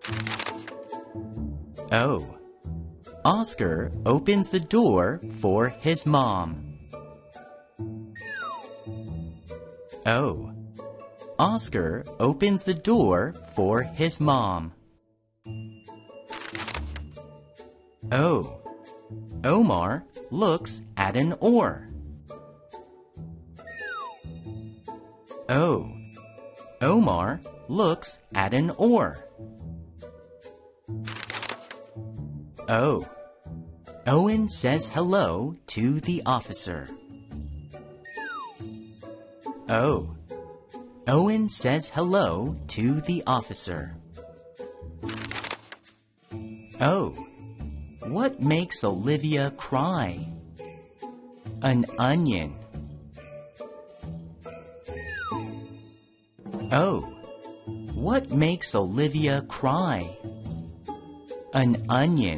O. Oscar opens the door for his mom. O. Oscar opens the door for his mom. O. Omar looks at an oar. O. Omar looks at an oar. O. Owen says hello to the officer. O. Owen says hello to the officer. O. What makes Olivia cry? An onion. O. What makes Olivia cry? An onion.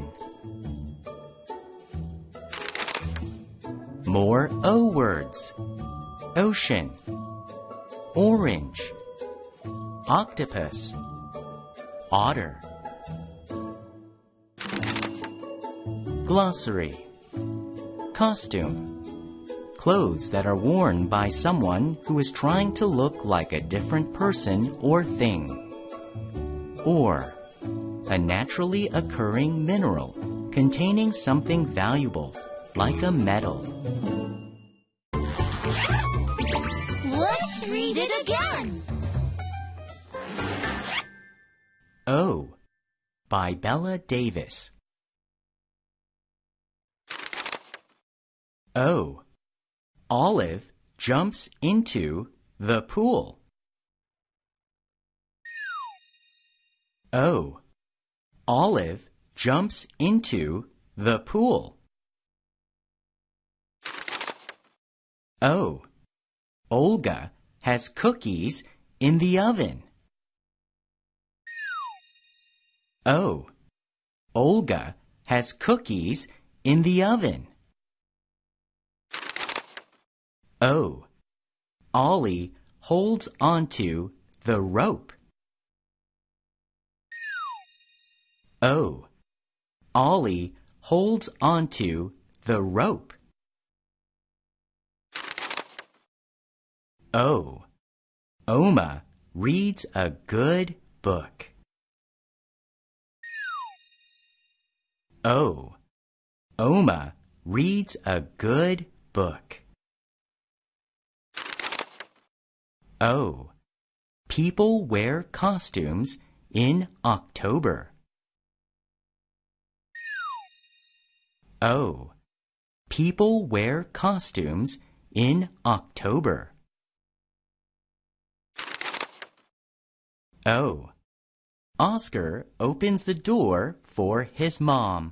More O words. Ocean, orange, octopus, otter. Glossary. Costume. Clothes that are worn by someone who is trying to look like a different person or thing. Or, a naturally occurring mineral containing something valuable, like a metal. Let's read it again. O, by Bella Davis. O. Olive jumps into the pool. O. Olive jumps into the pool. O. Olga has cookies in the oven. O. Olga has cookies in the oven. O. Ollie holds onto the rope. O. Ollie holds onto the rope. O. Oma reads a good book. O. Oma reads a good book. O. People wear costumes in October. O. People wear costumes in October. O. Oscar opens the door for his mom.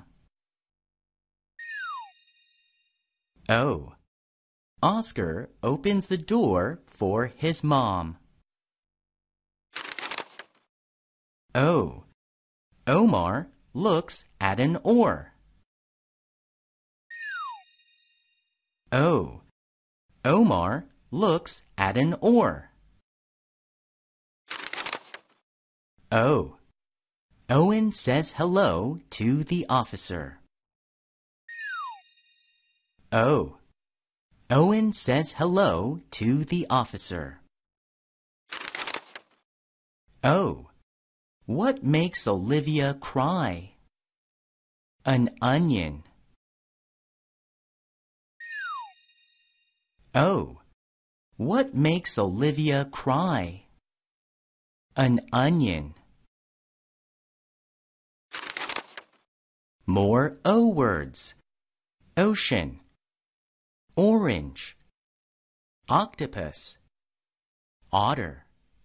O. Oscar opens the door for his mom. O. Omar looks at an oar. O. Omar looks at an oar. O. Owen says hello to the officer. O. Owen says hello to the officer. O. What makes Olivia cry? An onion. O. What makes Olivia cry? An onion. More O words. Ocean, orange, octopus, otter.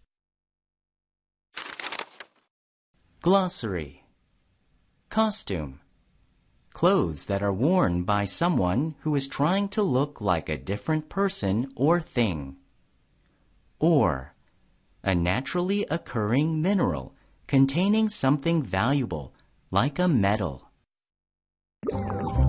Glossary. Costume. Clothes that are worn by someone who is trying to look like a different person or thing. Or, a naturally occurring mineral containing something valuable, like a metal.